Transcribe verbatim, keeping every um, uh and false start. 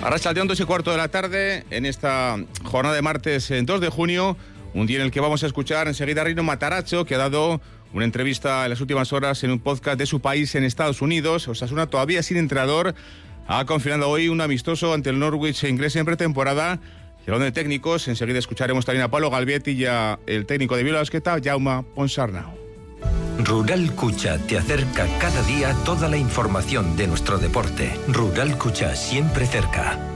Arrachaldeón, dos y cuarto de la tarde, en esta jornada de martes dos de junio, un día en el que vamos a escuchar enseguida a Rino Matarazzo, que ha dado una entrevista en las últimas horas en un podcast de su país en Estados Unidos. Osasuna, todavía sin entrenador, ha confirmado hoy un amistoso ante el Norwich inglés en pretemporada. Y hablando de técnicos, enseguida escucharemos también a Pablo Galvietti y a el técnico de Vilalosqueta, Jaume Ponsarnau. Rural Cucha te acerca cada día toda la información de nuestro deporte. Rural Cucha, siempre cerca.